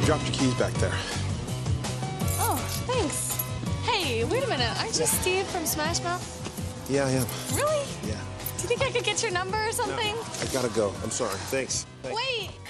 You dropped your keys back there. Oh, thanks. Hey, wait a minute. Aren't you Steve from Smash Mouth? Yeah, I am. Really? Yeah. Do you think I could get your number or something? No, I gotta go. I'm sorry. Thanks. Wait!